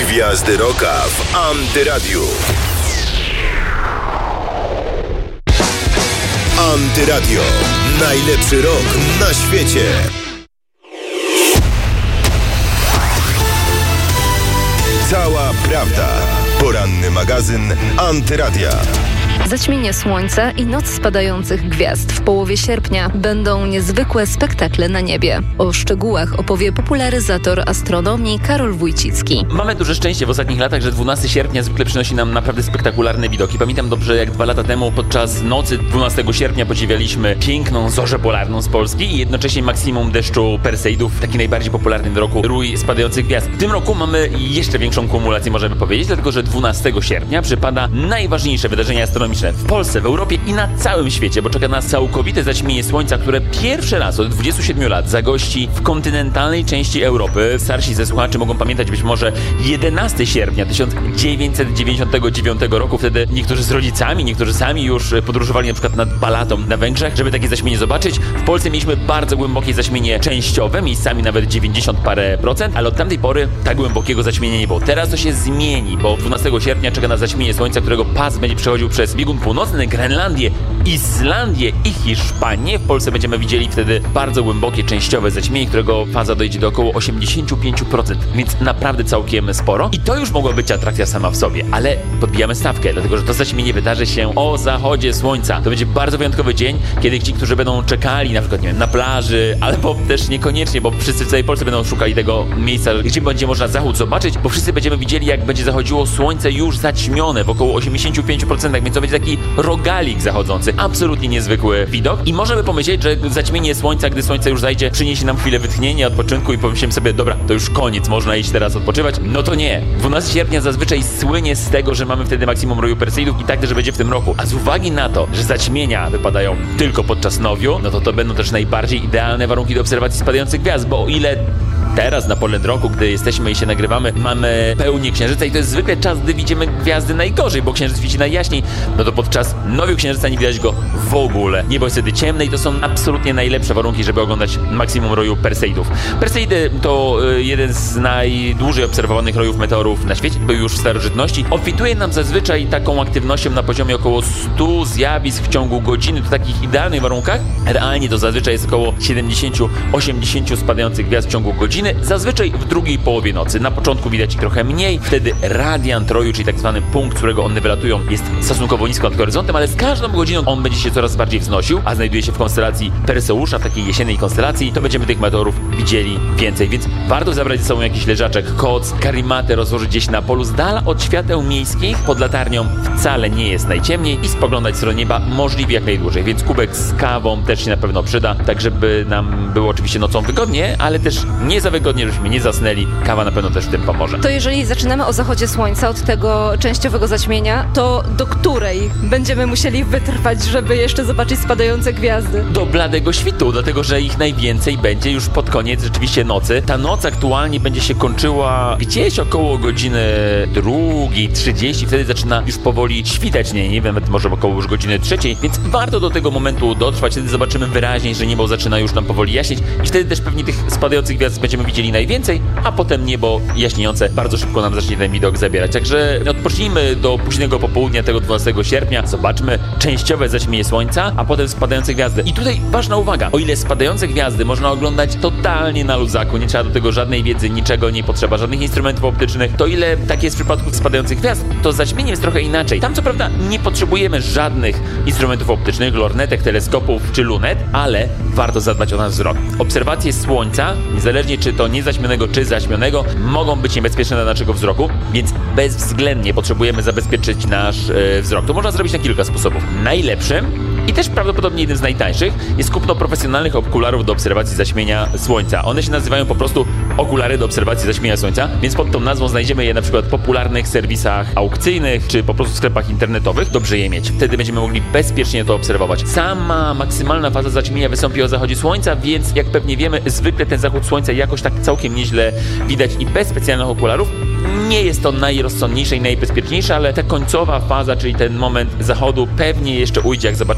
Gwiazdy Rocka w Antyradiu. Antyradio. Najlepszy rock na świecie. Cała prawda. Poranny magazyn Antyradia. Zaćmienie słońca i noc spadających gwiazd w połowie sierpnia będą niezwykłe spektakle na niebie. O szczegółach opowie popularyzator astronomii Karol Wójcicki. Mamy duże szczęście w ostatnich latach, że 12 sierpnia zwykle przynosi nam naprawdę spektakularne widoki. Pamiętam dobrze, jak 2 lata temu podczas nocy 12 sierpnia podziwialiśmy piękną zorzę polarną z Polski i jednocześnie maksimum deszczu Perseidów, taki najbardziej popularny w roku rój spadających gwiazd. W tym roku mamy jeszcze większą kumulację, możemy powiedzieć, dlatego że 12 sierpnia przypada najważniejsze wydarzenie astronomiczne w Polsce, w Europie i na całym świecie, bo czeka nas całkowite zaćmienie słońca, które pierwszy raz od 27 lat zagości w kontynentalnej części Europy. Starsi ze słuchaczy mogą pamiętać być może 11 sierpnia 1999 roku. Wtedy niektórzy z rodzicami, niektórzy sami już podróżowali na przykład nad Balatą na Węgrzech, żeby takie zaćmienie zobaczyć. W Polsce mieliśmy bardzo głębokie zaćmienie częściowe, miejscami nawet 90 parę procent, ale od tamtej pory tak głębokiego zaćmienia nie było. Teraz to się zmieni, bo 12 sierpnia czeka nas zaćmienie słońca, którego pas będzie przechodził przez biegun północny, Grenlandię, Islandię i Hiszpanię. W Polsce będziemy widzieli wtedy bardzo głębokie, częściowe zaćmienie, którego faza dojdzie do około 85%, więc naprawdę całkiem sporo. I to już mogła być atrakcja sama w sobie, ale podbijamy stawkę, dlatego że to zaćmienie wydarzy się o zachodzie słońca. To będzie bardzo wyjątkowy dzień, kiedy ci, którzy będą czekali na przykład, nie wiem, na plaży, albo też niekoniecznie, bo wszyscy w całej Polsce będą szukali tego miejsca, gdzie będzie można zachód zobaczyć, bo wszyscy będziemy widzieli, jak będzie zachodziło słońce już zaćmione w około 85%, więc to będzie taki rogalik zachodzący. Absolutnie niezwykły widok i możemy pomyśleć, że zaćmienie słońca, gdy słońce już zajdzie, przyniesie nam chwilę wytchnienia, odpoczynku i pomyślimy sobie, dobra, to już koniec, można iść teraz odpoczywać. No to nie. 12 sierpnia zazwyczaj słynie z tego, że mamy wtedy maksimum roju Perseidów i tak też będzie w tym roku. A z uwagi na to, że zaćmienia wypadają tylko podczas nowiu, no to będą też najbardziej idealne warunki do obserwacji spadających gwiazd, bo o ile teraz na polen roku, gdy jesteśmy i się nagrywamy, mamy pełnię księżyca i to jest zwykle czas, gdy widzimy gwiazdy najgorzej, bo księżyc świeci najjaśniej, no to podczas nowiu księżyca nie widać go w ogóle. Niebo jest wtedy ciemne i to są absolutnie najlepsze warunki, żeby oglądać maksimum roju Perseidów. Perseidy to jeden z najdłużej obserwowanych rojów meteorów na świecie, był już w starożytności. Obfituje nam zazwyczaj taką aktywnością na poziomie około 100 zjawisk w ciągu godziny, w takich idealnych warunkach. Realnie to zazwyczaj jest około 70-80 spadających gwiazd w ciągu godziny, zazwyczaj w drugiej połowie nocy. Na początku widać ich trochę mniej, wtedy radiant roju, czyli tak zwany punkt, z którego one wylatują, jest stosunkowo nisko nad horyzontem, ale z każdą godziną on będzie się coraz bardziej wznosił, a znajduje się w konstelacji Perseusza, w takiej jesiennej konstelacji, to będziemy tych meteorów widzieli więcej, więc warto zabrać ze sobą jakiś leżaczek, koc, karimatę, rozłożyć gdzieś na polu z dala od świateł miejskich, pod latarnią wcale nie jest najciemniej i spoglądać w stronę nieba możliwie jak najdłużej, więc kubek z kawą też się na pewno przyda, tak żeby nam było oczywiście nocą wygodnie, ale też nie za wygodnie, żebyśmy nie zasnęli. Kawa na pewno też w tym pomoże. To jeżeli zaczynamy o zachodzie słońca, od tego częściowego zaćmienia, to do której będziemy musieli wytrwać, żeby jeszcze zobaczyć spadające gwiazdy? Do bladego świtu, dlatego że ich najwięcej będzie już pod koniec rzeczywiście nocy. Ta noc aktualnie będzie się kończyła gdzieś około godziny 2:30, wtedy zaczyna już powoli świtać, nie wiem, może około już godziny 3, więc warto do tego momentu dotrwać, wtedy zobaczymy wyraźniej, że niebo zaczyna już nam powoli jaśnieć i wtedy też pewnie tych spadających gwiazd będziemy widzieli najwięcej, a potem niebo jaśniejące bardzo szybko nam zacznie ten widok zabierać. Także odpocznijmy do późnego popołudnia tego 12 sierpnia, zobaczmy częściowe zaćmienie słońca, a potem spadające gwiazdy. I tutaj ważna uwaga, o ile spadające gwiazdy można oglądać totalnie na luzaku, nie trzeba do tego żadnej wiedzy, niczego nie potrzeba, żadnych instrumentów optycznych, to ile tak jest w przypadku spadających gwiazd, to zaćmienie jest trochę inaczej. Tam co prawda nie potrzebujemy żadnych instrumentów optycznych, lornetek, teleskopów czy lunet, ale warto zadbać o nasz wzrok. Obserwacje słońca, niezależnie czy to niezaćmionego, czy zaćmionego, mogą być niebezpieczne dla naszego wzroku, więc bezwzględnie potrzebujemy zabezpieczyć nasz wzrok. To można zrobić na kilka sposobów. Najlepszym i też prawdopodobnie jednym z najtańszych jest kupno profesjonalnych okularów do obserwacji zaćmienia słońca. One się nazywają po prostu okulary do obserwacji zaćmienia słońca, więc pod tą nazwą znajdziemy je na przykład w popularnych serwisach aukcyjnych, czy po prostu w sklepach internetowych. Dobrze je mieć. Wtedy będziemy mogli bezpiecznie to obserwować. Sama maksymalna faza zaćmienia wystąpi o zachodzie słońca, więc jak pewnie wiemy, zwykle ten zachód słońca jakoś tak całkiem nieźle widać i bez specjalnych okularów. Nie jest to najrozsądniejsze i najbezpieczniejsze, ale ta końcowa faza, czyli ten moment zachodu pewnie jeszcze ujdzie, jak zobaczymy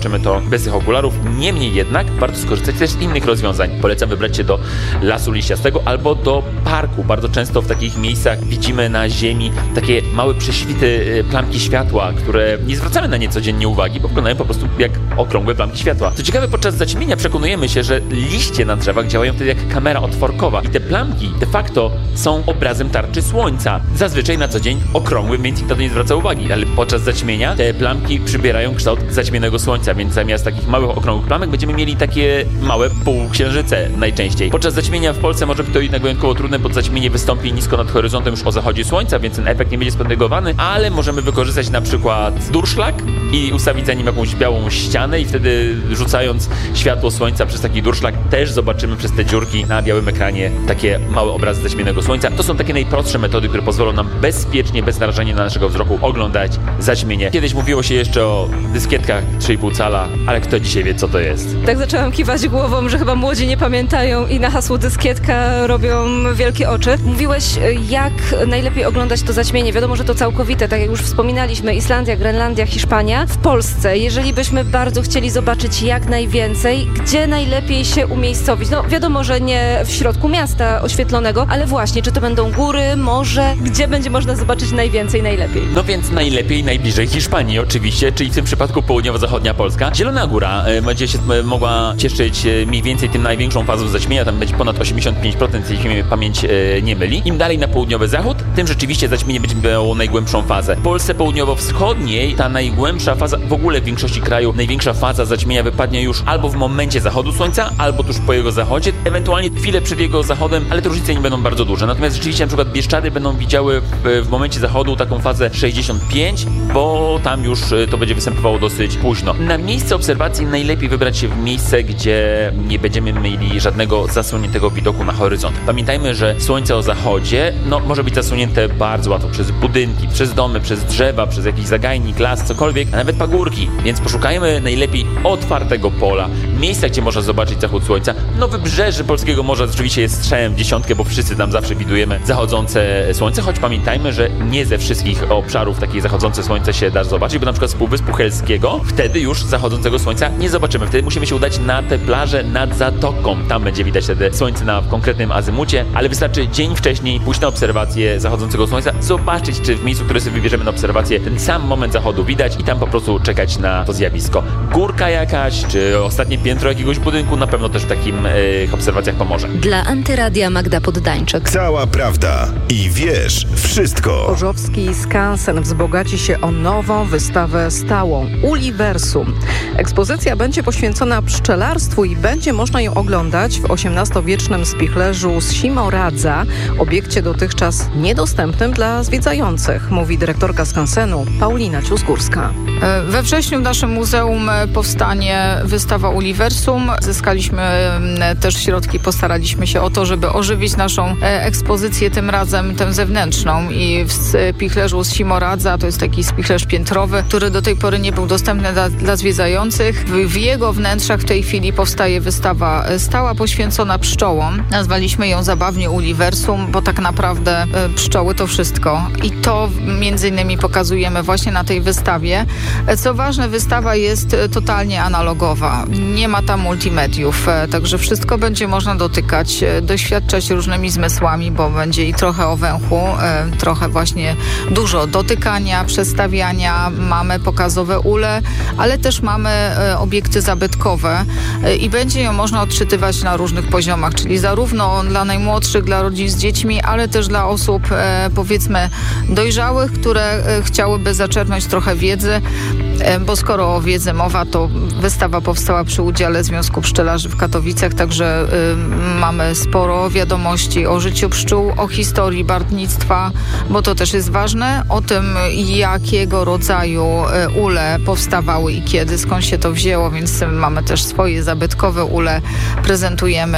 zobaczymy to bez tych okularów. Niemniej jednak warto skorzystać też z innych rozwiązań. Polecam wybrać się do lasu liściastego albo do parku. Bardzo często w takich miejscach widzimy na ziemi takie małe prześwity, plamki światła, które nie zwracamy na nie codziennie uwagi, bo wyglądają po prostu jak okrągłe plamki światła. Co ciekawe, podczas zaćmienia przekonujemy się, że liście na drzewach działają wtedy jak kamera otworkowa i te plamki de facto są obrazem tarczy słońca. Zazwyczaj na co dzień okrągłym, więc nikt na to nie zwraca uwagi, ale podczas zaćmienia te plamki przybierają kształt zaćmionego słońca, więc zamiast takich małych okrągłych plamek będziemy mieli takie małe półksiężyce najczęściej. Podczas zaćmienia w Polsce może być to jednak wyjątkowo trudne, bo zaćmienie wystąpi nisko nad horyzontem już o zachodzie słońca, więc ten efekt nie będzie spotęgowany, ale możemy wykorzystać na przykład durszlak i ustawić za nim jakąś białą ścianę i wtedy rzucając światło słońca przez taki durszlak też zobaczymy przez te dziurki na białym ekranie takie małe obrazy zaćmionego słońca. To są takie najprostsze metody, które pozwolą nam bezpiecznie, bez narażenia na naszego wzroku oglądać zaćmienie. Kiedyś mówiło się jeszcze o dyskietkach 3,5 cala, ale kto dzisiaj wie, co to jest? Tak zaczęłam kiwać głową, że chyba młodzi nie pamiętają i na hasło dyskietka robią wielkie oczy. Mówiłeś, jak najlepiej oglądać to zaćmienie. Wiadomo, że to całkowite, tak jak już wspominaliśmy, Islandia, Grenlandia, Hiszpania. W Polsce, jeżeli byśmy bardzo chcieli zobaczyć jak najwięcej, gdzie najlepiej się umiejscowić? No wiadomo, że nie w środku miasta oświetlonego, ale właśnie, czy to będą góry, morze, gdzie będzie można zobaczyć najwięcej, najlepiej? No więc najlepiej, najbliżej Hiszpanii oczywiście, czyli w tym przypadku południowo-zachodnia Polska. Zielona Góra będzie się mogła cieszyć mniej więcej tym największą fazą zaćmienia, tam będzie ponad 85%, jeśli mnie pamięć nie myli. Im dalej na południowy zachód, tym rzeczywiście zaćmienie będzie miało najgłębszą fazę. W Polsce południowo-wschodniej ta najgłębsza faza, w ogóle w większości kraju, największa faza zaćmienia wypadnie już albo w momencie zachodu słońca, albo tuż po jego zachodzie, ewentualnie chwilę przed jego zachodem, ale te różnice nie będą bardzo duże. Natomiast rzeczywiście na przykład Bieszczady będą widziały w momencie zachodu taką fazę 65, bo tam już to będzie występowało dosyć późno. Na miejsce obserwacji najlepiej wybrać się w miejsce, gdzie nie będziemy mieli żadnego zasłoniętego widoku na horyzont. Pamiętajmy, że słońce o zachodzie może być zasłonięte bardzo łatwo przez budynki, przez domy, przez drzewa, przez jakiś zagajnik, las, cokolwiek, a nawet pagórki. Więc poszukajmy najlepiej otwartego pola, miejsca, gdzie można zobaczyć zachód słońca. No wybrzeże polskiego morza oczywiście jest strzałem w dziesiątkę, bo wszyscy tam zawsze widujemy zachodzące słońce, choć pamiętajmy, że nie ze wszystkich obszarów takie zachodzące słońce się da zobaczyć, bo na przykład z Półwyspu Helskiego wtedy już zachodzącego słońca nie zobaczymy. Wtedy musimy się udać na te plaże nad zatoką. Tam będzie widać wtedy słońce na konkretnym azymucie, ale wystarczy dzień wcześniej pójść na obserwację zachodzącego słońca, zobaczyć, czy w miejscu, które sobie wybierzemy na obserwację, ten sam moment zachodu widać i tam po prostu czekać na to zjawisko. Górka jakaś, czy ostatnie piętro jakiegoś budynku na pewno też w takich obserwacjach pomoże. Dla Antyradia Magda Poddańczyk. Cała prawda i wiesz wszystko. Chorzowski Skansen wzbogaci się o nową wystawę stałą Uliversum. Ekspozycja będzie poświęcona pszczelarstwu i będzie można ją oglądać w XVIII-wiecznym spichlerzu z Simoradza, obiekcie dotychczas niedostępnym dla zwiedzających, mówi dyrektorka skansenu Paulina Ciusgórska. We wrześniu w naszym muzeum powstanie wystawa Uliversum. Zyskaliśmy też środki, postaraliśmy się o to, żeby ożywić naszą ekspozycję, tym razem tę zewnętrzną, i w spichlerzu z Simoradza, to jest taki spichlerz piętrowy, który do tej pory nie był dostępny dla zwiedzających. W jego wnętrzach w tej chwili powstaje wystawa stała poświęcona pszczołom. Nazwaliśmy ją zabawnie Uliversum, bo tak naprawdę pszczoły to wszystko. I to między innymi pokazujemy właśnie na tej wystawie. Co ważne, wystawa jest totalnie analogowa. Nie ma tam multimediów, także wszystko będzie można dotykać, doświadczać różnymi zmysłami, bo będzie i trochę o węchu, trochę właśnie dużo dotykania, przestawiania. Mamy pokazowe ule, ale też mamy obiekty zabytkowe i będzie ją można odczytywać na różnych poziomach, czyli zarówno dla najmłodszych, dla rodzin z dziećmi, ale też dla osób powiedzmy dojrzałych, które chciałyby zaczerpnąć trochę wiedzy, bo skoro o wiedzy mowa, to wystawa powstała przy udziale Związku Pszczelarzy w Katowicach, także mamy sporo wiadomości o życiu pszczół, o historii bartnictwa, bo to też jest ważne, o tym, jakiego rodzaju ule powstawały i kiedy, skąd się to wzięło, więc mamy też swoje zabytkowe ule, prezentujemy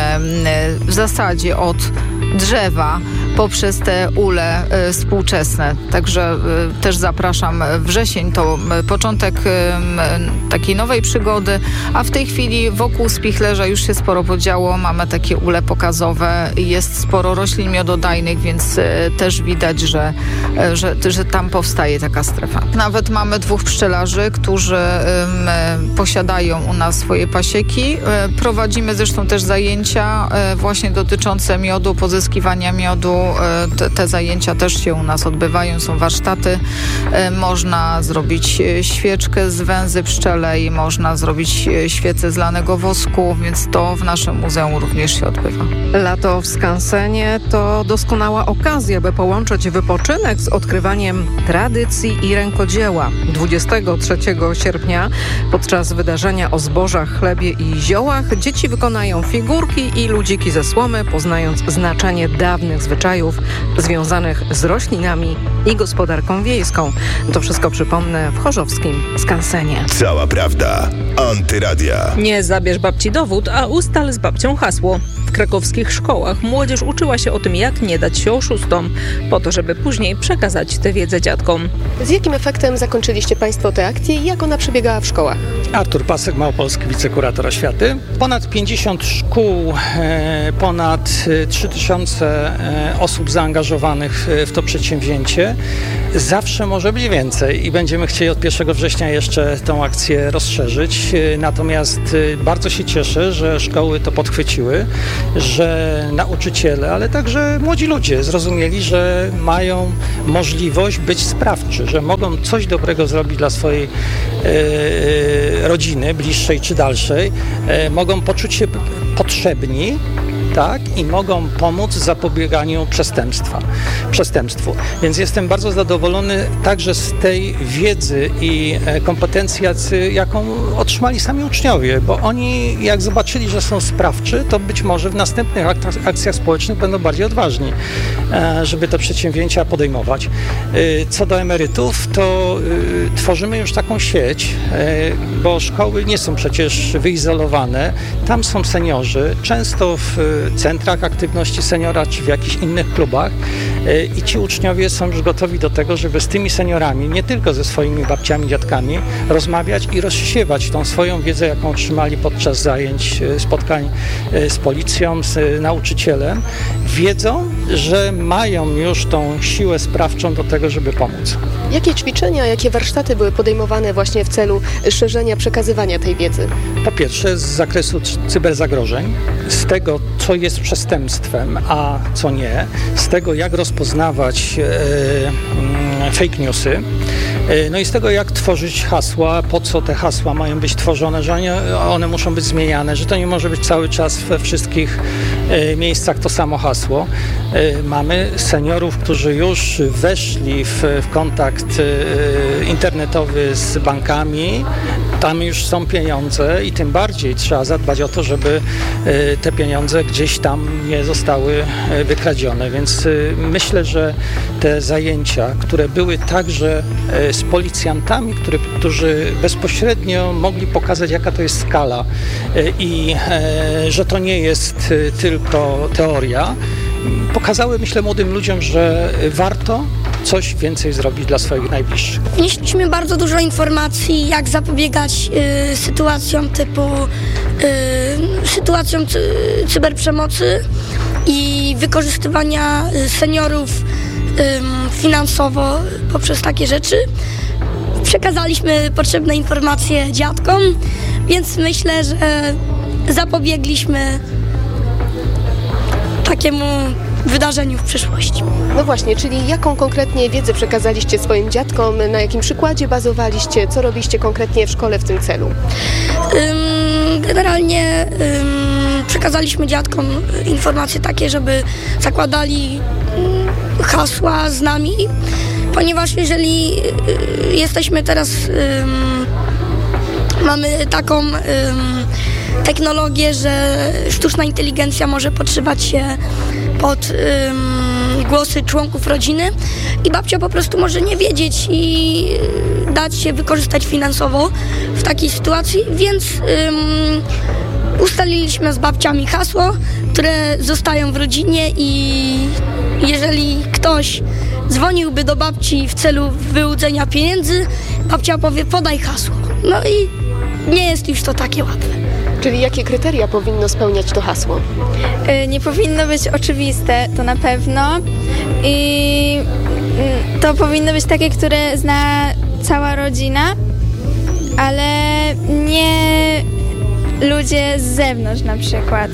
w zasadzie od drzewa poprzez te ule współczesne. Także też zapraszam. Wrzesień to początek początek takiej nowej przygody, a w tej chwili wokół spichlerza już się sporo podziało, mamy takie ule pokazowe, jest sporo roślin miododajnych, więc też widać, że tam powstaje taka strefa. Nawet mamy 2 pszczelarzy, którzy posiadają u nas swoje pasieki. Prowadzimy zresztą też zajęcia właśnie dotyczące miodu, pozyskiwania miodu. Te zajęcia też się u nas odbywają, są warsztaty. Można zrobić świeczkę z węzy pszczelej, można zrobić świecę z lanego wosku, więc to w naszym muzeum również się odbywa. Lato w skansenie to doskonała okazja, by połączyć wypoczynek z odkrywaniem tradycji i rękodzieła. 23 sierpnia podczas wydarzenia o zbożach, chlebie i ziołach dzieci wykonają figurki i ludziki ze słomy, poznając znaczenie dawnych zwyczajów związanych z roślinami i gospodarką wiejską. To wszystko przypomnę w chorzowskim skansenie. Cała prawda. Antyradia. Nie zabierz babci dowód, a ustal z babcią hasło. W krakowskich szkołach młodzież uczyła się o tym, jak nie dać się oszustom, po to, żeby później przekazać tę wiedzę dziadkom. Z jakim efektem zakończyliście Państwo tę akcję i jak ona przebiegała w szkołach? Artur Pasek, Małopolski, wicekurator oświaty. Ponad 50 szkół, ponad 3000 osób zaangażowanych w to przedsięwzięcie. Zawsze może być więcej i będziemy chcieli od 1 września jeszcze tę akcję rozszerzyć. Natomiast bardzo się cieszę, że szkoły to podchwyciły, że nauczyciele, ale także młodzi ludzie zrozumieli, że mają możliwość być sprawczy, że mogą coś dobrego zrobić dla swojej rodziny, bliższej czy dalszej, mogą poczuć się potrzebni, tak, i mogą pomóc w zapobieganiu przestępstwu. Więc jestem bardzo zadowolony także z tej wiedzy i kompetencji, jaką otrzymali sami uczniowie, bo oni jak zobaczyli, że są sprawczy, to być może w następnych akcjach społecznych będą bardziej odważni, żeby te przedsięwzięcia podejmować. Co do emerytów, to tworzymy już taką sieć, bo szkoły nie są przecież wyizolowane. Tam są seniorzy, często w centrach aktywności seniora czy w jakichś innych klubach i ci uczniowie są już gotowi do tego, żeby z tymi seniorami, nie tylko ze swoimi babciami, dziadkami, rozmawiać i rozsiewać tą swoją wiedzę, jaką otrzymali podczas zajęć, spotkań z policją, z nauczycielem. Wiedzą, że mają już tą siłę sprawczą do tego, żeby pomóc. Jakie ćwiczenia, jakie warsztaty były podejmowane właśnie w celu szerzenia, przekazywania tej wiedzy? Po pierwsze z zakresu cyberzagrożeń, z tego, co jest przestępstwem, a co nie, z tego, jak rozpoznawać fake newsy, no i z tego, jak tworzyć hasła, po co te hasła mają być tworzone, że one muszą być zmieniane, że to nie może być cały czas we wszystkich miejscach to samo hasło. Mamy seniorów, którzy już weszli w kontakt internetowy z bankami, tam już są pieniądze i tym bardziej trzeba zadbać o to, żeby te pieniądze gdzieś tam nie zostały wykradzione. Więc myślę, że te zajęcia, które były także z policjantami, którzy bezpośrednio mogli pokazać, jaka to jest skala i że to nie jest tylko teoria, pokazały, myślę, młodym ludziom, że warto coś więcej zrobić dla swoich najbliższych. Wnieśliśmy bardzo dużo informacji, jak zapobiegać sytuacjom typu cyberprzemocy i wykorzystywania seniorów finansowo poprzez takie rzeczy. Przekazaliśmy potrzebne informacje dziadkom, więc myślę, że zapobiegliśmy takiemu wydarzeniu w przyszłości. No właśnie, czyli jaką konkretnie wiedzę przekazaliście swoim dziadkom, na jakim przykładzie bazowaliście, co robiliście konkretnie w szkole w tym celu? Generalnie przekazaliśmy dziadkom informacje takie, żeby zakładali hasła z nami, ponieważ jeżeli jesteśmy teraz, mamy taką technologię, że sztuczna inteligencja może podszywać się pod głosy członków rodziny i babcia po prostu może nie wiedzieć i dać się wykorzystać finansowo w takiej sytuacji, więc ustaliliśmy z babciami hasło, które zostają w rodzinie i jeżeli ktoś dzwoniłby do babci w celu wyłudzenia pieniędzy, babcia powie podaj hasło. No i nie jest już to takie łatwe. Czyli jakie kryteria powinno spełniać to hasło? Nie powinno być oczywiste, to na pewno. I to powinno być takie, które zna cała rodzina, ale nie ludzie z zewnątrz na przykład.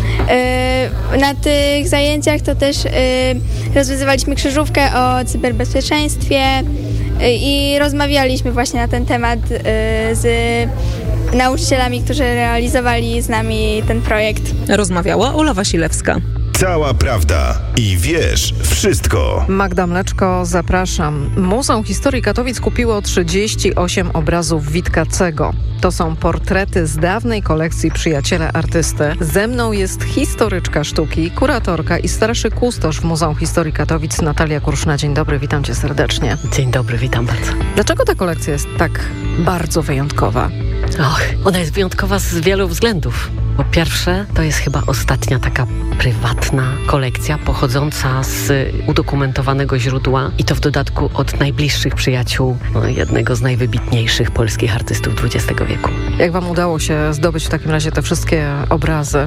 Na tych zajęciach to też rozwiązywaliśmy krzyżówkę o cyberbezpieczeństwie i rozmawialiśmy właśnie na ten temat z nauczycielami, którzy realizowali z nami ten projekt. Rozmawiała Ola Wasilewska. Cała prawda i wiesz wszystko. Magda Mleczko, zapraszam. Muzeum Historii Katowic kupiło 38 obrazów Witkacego. To są portrety z dawnej kolekcji Przyjaciele Artysty. Ze mną jest historyczka sztuki, kuratorka i starszy kustosz w Muzeum Historii Katowic Natalia Kurszna. Dzień dobry, witam cię serdecznie. Dzień dobry, witam bardzo. Dlaczego ta kolekcja jest tak bardzo wyjątkowa? Ona jest wyjątkowa z wielu względów. Po pierwsze, to jest chyba ostatnia taka prywatna kolekcja pochodząca z udokumentowanego źródła i to w dodatku od najbliższych przyjaciół jednego z najwybitniejszych polskich artystów XX wieku. Jak wam udało się zdobyć w takim razie te wszystkie obrazy?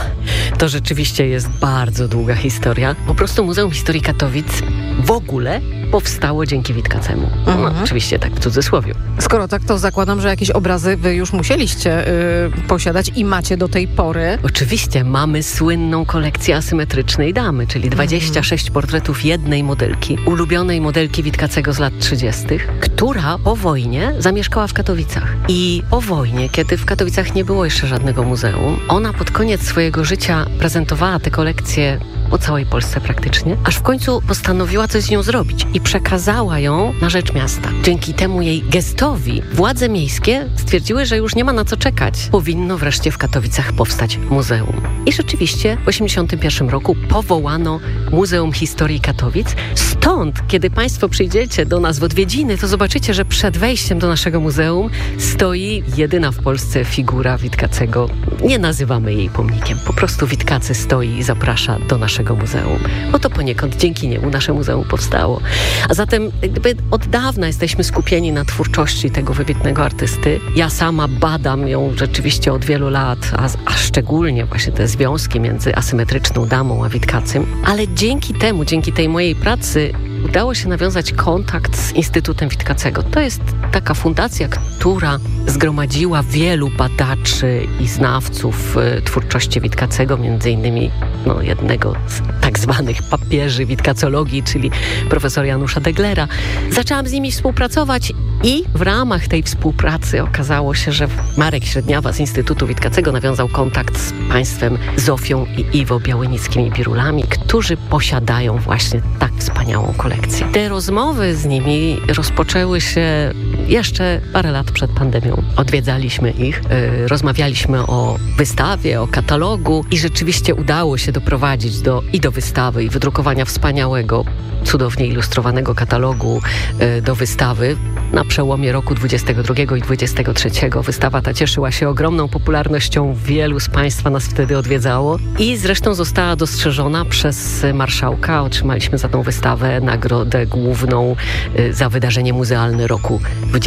To rzeczywiście jest bardzo długa historia. Po prostu Muzeum Historii Katowic w ogóle powstało dzięki Witkacemu. Oczywiście tak w cudzysłowie. Skoro tak, to zakładam, że jakieś obrazy wy już musieliście posiadać i macie do tej pory. Oczywiście mamy słynną kolekcję asymetrycznej damy, czyli 26 portretów jednej modelki, ulubionej modelki Witkacego z lat 30., która po wojnie zamieszkała w Katowicach. I po wojnie, kiedy w Katowicach nie było jeszcze żadnego muzeum, ona pod koniec swojego życia prezentowała tę kolekcję po całej Polsce praktycznie, aż w końcu postanowiła coś z nią zrobić i przekazała ją na rzecz miasta. Dzięki temu jej gestowi władze miejskie stwierdziły, że już nie ma na co czekać. Powinno wreszcie w Katowicach powstać muzeum. I rzeczywiście w 1981 roku powołano Muzeum Historii Katowic. Stąd, kiedy Państwo przyjdziecie do nas w odwiedziny, to zobaczycie, że przed wejściem do naszego muzeum stoi jedyna w Polsce figura Witkacego. Nie nazywamy jej pomnikiem. Po prostu Witkacy stoi i zaprasza do naszego muzeum. Bo to poniekąd dzięki niemu nasze muzeum powstało. A zatem jakby od dawna jesteśmy skupieni na twórczości tego wybitnego artysty. Ja sama badam ją rzeczywiście od wielu lat, a szczególnie właśnie te związki między asymetryczną damą a Witkacym. Ale dzięki temu, dzięki tej mojej pracy udało się nawiązać kontakt z Instytutem Witkacego. To jest taka fundacja, która zgromadziła wielu badaczy i znawców twórczości Witkacego, między innymi jednego z tak zwanych papieży witkacologii, czyli profesora Janusza Deglera. Zaczęłam z nimi współpracować i w ramach tej współpracy okazało się, że Marek Średniawa z Instytutu Witkacego nawiązał kontakt z państwem Zofią i Iwo Białynickimi Birulami, którzy posiadają właśnie tak wspaniałą kolekcję. Te rozmowy z nimi rozpoczęły się jeszcze parę lat przed pandemią. Odwiedzaliśmy ich, rozmawialiśmy o wystawie, o katalogu i rzeczywiście udało się doprowadzić do wystawy i wydrukowania wspaniałego, cudownie ilustrowanego katalogu do wystawy na przełomie roku 22 i 23. Wystawa ta cieszyła się ogromną popularnością, wielu z Państwa nas wtedy odwiedzało i zresztą została dostrzeżona przez marszałka. Otrzymaliśmy za tą wystawę nagrodę główną za wydarzenie muzealne roku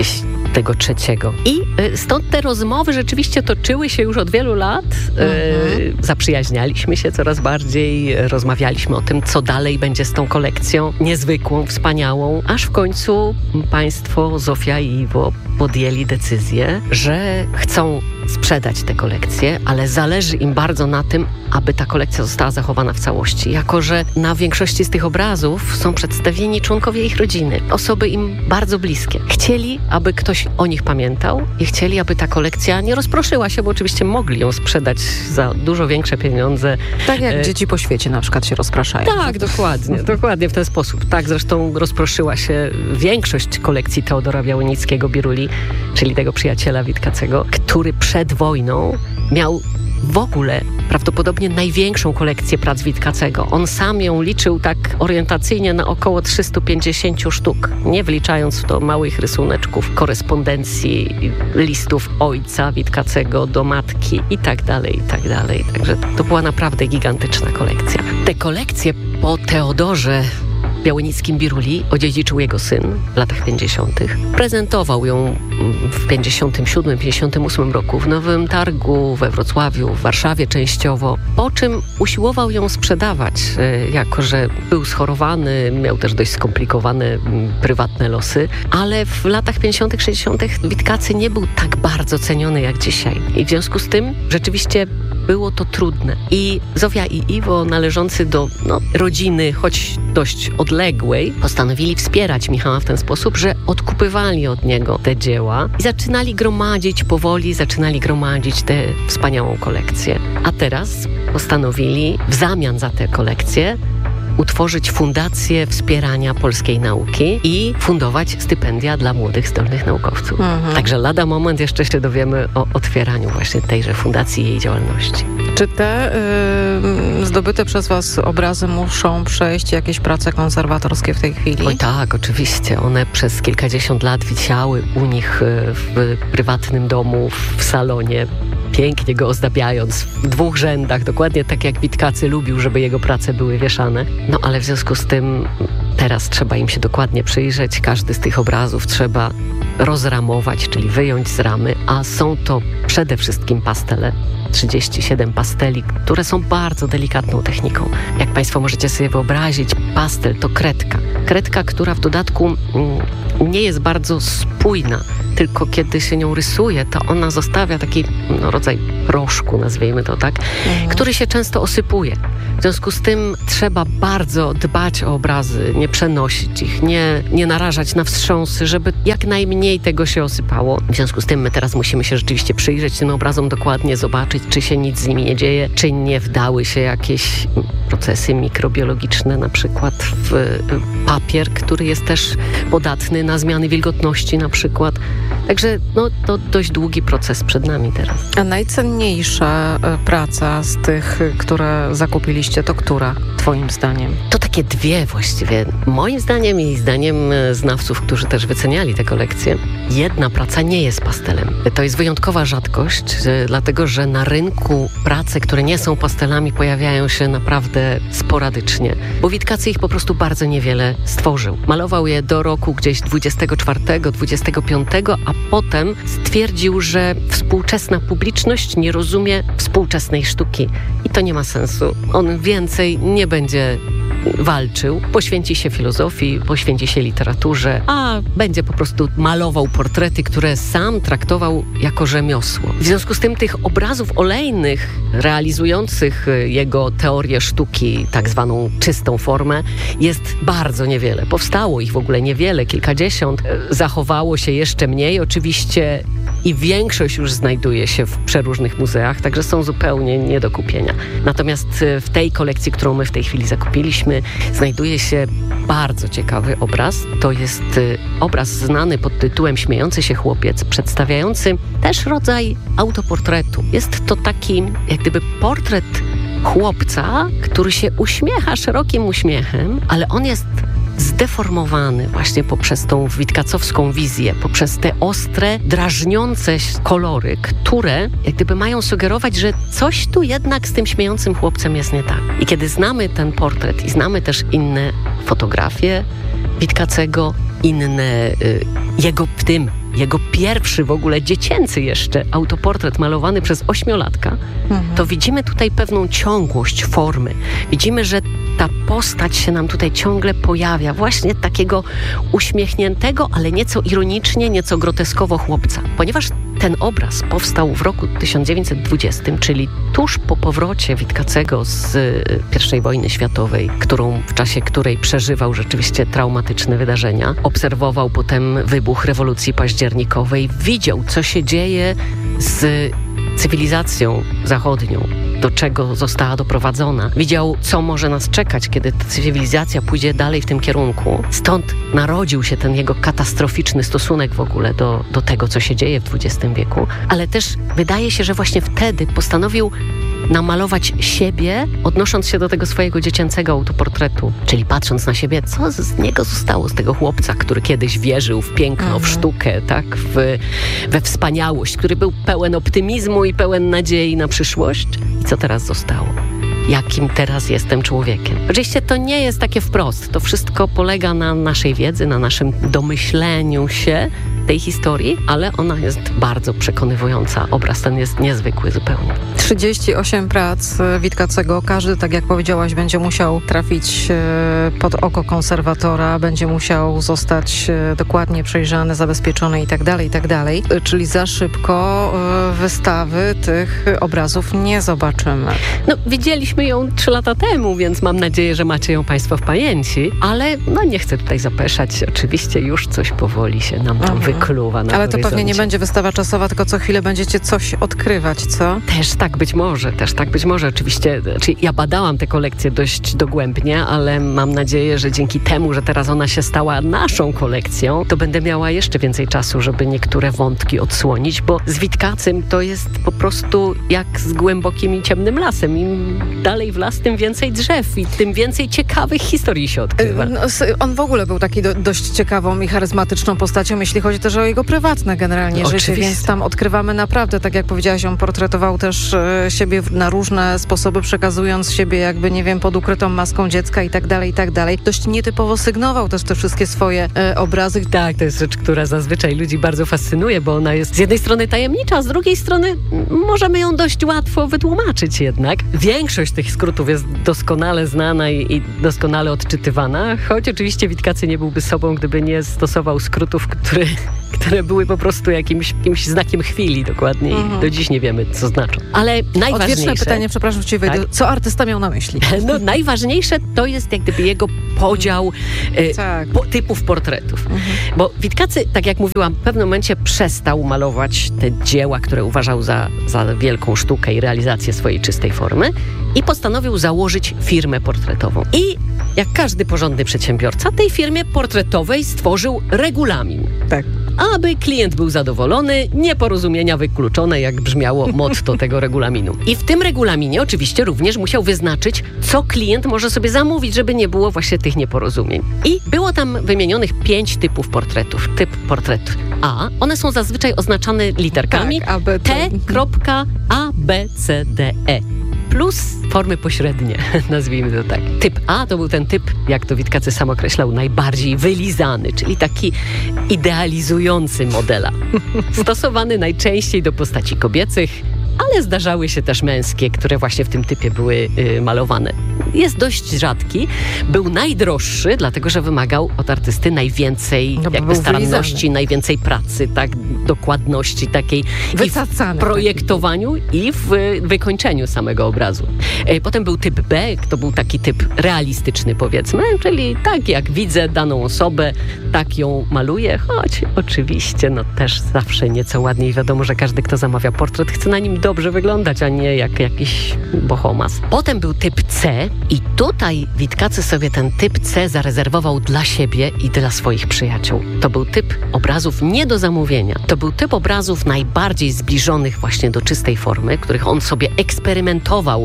23. I stąd te rozmowy rzeczywiście toczyły się już od wielu lat. Zaprzyjaźnialiśmy się coraz bardziej, rozmawialiśmy o tym, co dalej będzie z tą kolekcją niezwykłą, wspaniałą, aż w końcu państwo, Zofia i Iwo, podjęli decyzję, że chcą sprzedać tę kolekcję, ale zależy im bardzo na tym, aby ta kolekcja została zachowana w całości, jako że na większości z tych obrazów są przedstawieni członkowie ich rodziny, osoby im bardzo bliskie. Chcieli, aby ktoś o nich pamiętał i chcieli, aby ta kolekcja nie rozproszyła się, bo oczywiście mogli ją sprzedać za dużo większe pieniądze. Tak jak dzieci po świecie na przykład się rozpraszają. Tak, dokładnie w ten sposób. Tak zresztą rozproszyła się większość kolekcji Teodora Białynickiego Biruli, czyli tego przyjaciela Witkacego, który przed wojną miał w ogóle prawdopodobnie największą kolekcję prac Witkacego. On sam ją liczył tak orientacyjnie na około 350 sztuk, nie wliczając w to małych rysuneczków, korespondencji, listów ojca Witkacego do matki i tak dalej, i tak dalej. Także to była naprawdę gigantyczna kolekcja. Te kolekcje po Teodorze białonickim Biruli odziedziczył jego syn w latach 50. Prezentował ją w 57-58 roku w Nowym Targu, we Wrocławiu, w Warszawie częściowo, po czym usiłował ją sprzedawać, jako że był schorowany, miał też dość skomplikowane prywatne losy, ale w latach 50., 60. Witkacy nie był tak bardzo ceniony jak dzisiaj. I w związku z tym rzeczywiście było to trudne. I Zofia i Iwo, należący do rodziny, choć dość odległej, postanowili wspierać Michała w ten sposób, że odkupywali od niego te dzieła i zaczynali gromadzić tę wspaniałą kolekcję. A teraz postanowili w zamian za tę kolekcję utworzyć fundację wspierania polskiej nauki i fundować stypendia dla młodych, zdolnych naukowców. Także lada moment jeszcze się dowiemy o otwieraniu właśnie tejże fundacji i jej działalności. Czy te zdobyte przez was obrazy muszą przejść jakieś prace konserwatorskie w tej chwili? Oj tak, oczywiście. One przez kilkadziesiąt lat wisiały u nich w prywatnym domu, w salonie, pięknie go ozdabiając w 2 rzędach, dokładnie tak jak Witkacy lubił, żeby jego prace były wieszane. No ale w związku z tym teraz trzeba im się dokładnie przyjrzeć. Każdy z tych obrazów trzeba rozramować, czyli wyjąć z ramy, a są to przede wszystkim pastele. 37 pasteli, które są bardzo delikatną techniką. Jak Państwo możecie sobie wyobrazić, pastel to kredka. Kredka, która w dodatku nie jest bardzo spójna, tylko kiedy się nią rysuje, to ona zostawia taki rodzaj proszku, nazwijmy to tak, który się często osypuje. W związku z tym trzeba bardzo dbać o obrazy, nie przenosić ich, nie narażać na wstrząsy, żeby jak najmniej tego się osypało. W związku z tym my teraz musimy się rzeczywiście przyjrzeć tym obrazom dokładnie, zobaczyć, czy się nic z nimi nie dzieje, czy nie wdały się jakieś procesy mikrobiologiczne, na przykład w papier, który jest też podatny na zmiany wilgotności na przykład. Także to dość długi proces przed nami teraz. A najcenniejsza praca z tych, które zakupiliście, to która twoim zdaniem? To takie 2 właściwie. Moim zdaniem i zdaniem znawców, którzy też wyceniali tę kolekcję, jedna praca nie jest pastelem. To jest wyjątkowa rzadkość, dlatego że na rynku prace, które nie są pastelami, pojawiają się naprawdę sporadycznie, bo Witkacy ich po prostu bardzo niewiele stworzył. Malował je do roku gdzieś 24, 25, a potem stwierdził, że współczesna publiczność nie rozumie współczesnej sztuki i to nie ma sensu. On więcej nie będzie walczył, poświęci się filozofii, poświęci się literaturze, a będzie po prostu malował portrety, które sam traktował jako rzemiosło. W związku z tym tych obrazów olejnych realizujących jego teorię sztuki, tak zwaną czystą formę, jest bardzo niewiele. Powstało ich w ogóle niewiele, kilkadziesiąt. Zachowało się jeszcze mniej oczywiście i większość już znajduje się w przeróżnych muzeach, także są zupełnie nie do kupienia. Natomiast w tej kolekcji, którą my w tej chwili zakupiliśmy, znajduje się bardzo ciekawy obraz. To jest obraz znany pod tytułem Śmiejący się chłopiec, przedstawiający też rodzaj autoportretu. Jest to taki jak gdyby portret chłopca, który się uśmiecha szerokim uśmiechem, ale on jest zdeformowany właśnie poprzez tą witkacowską wizję, poprzez te ostre, drażniące kolory, które jak gdyby mają sugerować, że coś tu jednak z tym śmiejącym chłopcem jest nie tak. I kiedy znamy ten portret i znamy też inne fotografie Witkacego, inne jego pierwszy w ogóle dziecięcy jeszcze autoportret malowany przez 8-latka, to widzimy tutaj pewną ciągłość formy. Widzimy, że ta postać się nam tutaj ciągle pojawia, właśnie takiego uśmiechniętego, ale nieco ironicznie, nieco groteskowo chłopca. Ponieważ ten obraz powstał w roku 1920, czyli tuż po powrocie Witkacego z I wojny światowej, w czasie której przeżywał rzeczywiście traumatyczne wydarzenia. Obserwował potem wybuch rewolucji październikowej, widział, co się dzieje z cywilizacją zachodnią, do czego została doprowadzona. Widział, co może nas czekać, kiedy ta cywilizacja pójdzie dalej w tym kierunku. Stąd narodził się ten jego katastroficzny stosunek w ogóle do tego, co się dzieje w XX wieku. Ale też wydaje się, że właśnie wtedy postanowił namalować siebie, odnosząc się do tego swojego dziecięcego autoportretu, czyli patrząc na siebie, co z niego zostało, z tego chłopca, który kiedyś wierzył w piękno, w sztukę, tak, we wspaniałość, który był pełen optymizmu i pełen nadziei na przyszłość. I co teraz zostało? jakim teraz jestem człowiekiem. Oczywiście to nie jest takie wprost. To wszystko polega na naszej wiedzy, na naszym domyśleniu się tej historii, ale ona jest bardzo przekonywująca. Obraz ten jest niezwykły zupełnie. 38 prac Witkacego. Każdy, tak jak powiedziałaś, będzie musiał trafić pod oko konserwatora, będzie musiał zostać dokładnie przejrzany, zabezpieczony i tak dalej. Czyli za szybko wystawy tych obrazów nie zobaczymy. No, widzieliśmy ją 3 lata temu, więc mam nadzieję, że macie ją Państwo w pamięci, ale nie chcę tutaj zapeszać. Oczywiście już coś powoli się nam tam wykluwa na Ale to horyzoncie. pewnie nie będzie wystawa czasowa, tylko co chwilę będziecie coś odkrywać, co? Też tak być może. Oczywiście, ja badałam tę kolekcję dość dogłębnie, ale mam nadzieję, że dzięki temu, że teraz ona się stała naszą kolekcją, to będę miała jeszcze więcej czasu, żeby niektóre wątki odsłonić, bo z Witkacym to jest po prostu jak z głębokim i ciemnym lasem. Im dalej w las, tym więcej drzew i tym więcej ciekawych historii się odkrywa. On w ogóle był taki dość ciekawą i charyzmatyczną postacią, jeśli chodzi też o jego prywatne generalnie życie, więc tam odkrywamy naprawdę, tak jak powiedziałaś, on portretował też siebie na różne sposoby, przekazując siebie jakby, nie wiem, pod ukrytą maską dziecka i tak dalej. Dość nietypowo sygnował też te wszystkie swoje obrazy. Tak, to jest rzecz, która zazwyczaj ludzi bardzo fascynuje, bo ona jest z jednej strony tajemnicza, a z drugiej strony możemy ją dość łatwo wytłumaczyć jednak. Większość tych skrótów jest doskonale znana i doskonale odczytywana, choć oczywiście Witkacy nie byłby sobą, gdyby nie stosował skrótów, które były po prostu jakimś znakiem chwili dokładnie i do dziś nie wiemy, co znaczą. Ale najważniejsze... Odwieczne pytanie, przepraszam, Cię wejdę. Tak? Co artysta miał na myśli? No, najważniejsze to jest jak gdyby jego podział typów portretów. Bo Witkacy, tak jak mówiłam, w pewnym momencie przestał malować te dzieła, które uważał za wielką sztukę i realizację swojej czystej formy i postanowił założyć firmę portretową. I jak każdy porządny przedsiębiorca, tej firmie portretowej stworzył regulamin. Tak. Aby klient był zadowolony, nieporozumienia wykluczone, jak brzmiało motto tego regulaminu. I w tym regulaminie oczywiście również musiał wyznaczyć, co klient może sobie zamówić, żeby nie było właśnie tych nieporozumień. I było tam wymienionych 5 typów portretów. Typ portret A. One są zazwyczaj oznaczane literkami T.A.B.C.D.E. plus formy pośrednie, nazwijmy to tak. Typ A to był ten typ, jak to Witkacy sam określał, najbardziej wylizany, czyli taki idealizujący modela. Stosowany najczęściej do postaci kobiecych, ale zdarzały się też męskie, które właśnie w tym typie były malowane. Jest dość rzadki. Był najdroższy, dlatego że wymagał od artysty najwięcej staranności, wylizany. Najwięcej pracy, tak, dokładności takiej i w projektowaniu i w wykończeniu samego obrazu. Potem był typ B, to był taki typ realistyczny, powiedzmy, czyli tak jak widzę daną osobę, tak ją maluję, choć oczywiście też zawsze nieco ładniej. Wiadomo, że każdy, kto zamawia portret, chce na nim dobrze wyglądać, a nie jak jakiś bohomas. Potem był typ C i tutaj Witkacy sobie ten typ C zarezerwował dla siebie i dla swoich przyjaciół. To był typ obrazów nie do zamówienia. To był typ obrazów najbardziej zbliżonych właśnie do czystej formy, których on sobie eksperymentował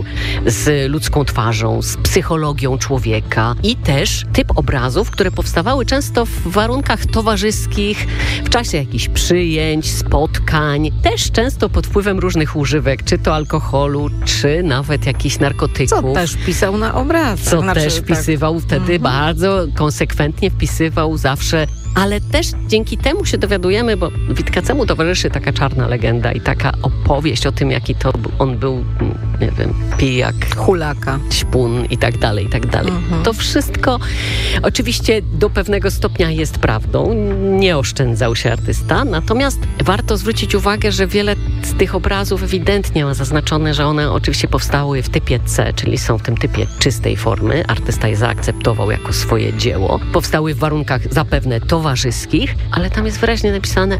z ludzką twarzą, z psychologią człowieka i też typ obrazów, które powstawały często w warunkach towarzyskich, w czasie jakichś przyjęć, spotkań, też często pod wpływem różnych używek, czy to alkoholu, czy nawet jakichś narkotyków. Co też pisał na obrazach. Co też wpisywał wtedy bardzo konsekwentnie, wpisywał zawsze. Ale też dzięki temu się dowiadujemy, bo Witkacemu towarzyszy taka czarna legenda i taka opowieść o tym, jaki to on był, nie wiem, pijak, hulaka, śpun i tak dalej, i tak dalej. To wszystko oczywiście do pewnego stopnia jest prawdą. Nie oszczędzał się artysta, natomiast warto zwrócić uwagę, że wiele z tych obrazów ewidentnie ma zaznaczone, że one oczywiście powstały w typie C, czyli są w tym typie czystej formy. Artysta je zaakceptował jako swoje dzieło. Powstały w warunkach zapewne towarzyskich, ale tam jest wyraźnie napisane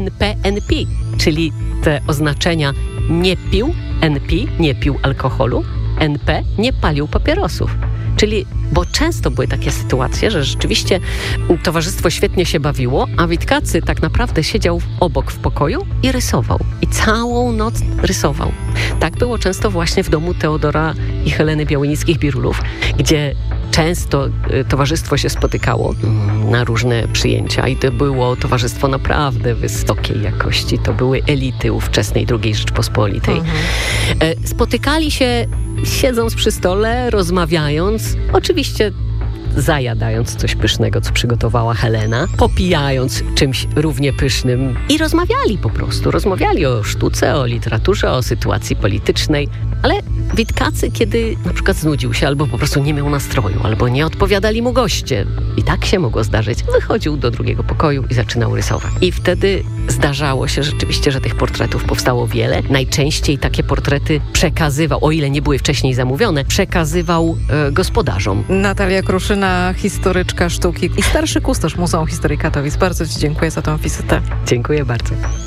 NP, czyli te oznaczenia nie pił, NP, nie pił alkoholu, NP, nie palił papierosów. Czyli, bo często były takie sytuacje, że rzeczywiście towarzystwo świetnie się bawiło, a Witkacy tak naprawdę siedział obok w pokoju i rysował. I całą noc rysował. Tak było często właśnie w domu Teodora i Heleny Białynickich-Birulów, gdzie często towarzystwo się spotykało na różne przyjęcia i to było towarzystwo naprawdę wysokiej jakości. To były elity ówczesnej II Rzeczpospolitej. Spotykali się siedząc przy stole, rozmawiając, oczywiście zajadając coś pysznego, co przygotowała Helena, popijając czymś równie pysznym i rozmawiali po prostu. Rozmawiali o sztuce, o literaturze, o sytuacji politycznej, ale Witkacy, kiedy na przykład znudził się albo po prostu nie miał nastroju, albo nie odpowiadali mu goście, i tak się mogło zdarzyć, wychodził do drugiego pokoju i zaczynał rysować. I wtedy zdarzało się rzeczywiście, że tych portretów powstało wiele. Najczęściej takie portrety przekazywał, o ile nie były wcześniej zamówione, przekazywał gospodarzom. Natalia Kruszyna, historyczka sztuki i starszy kustosz Muzeum Historii Katowic. Bardzo Ci dziękuję za tę wizytę. Dziękuję bardzo.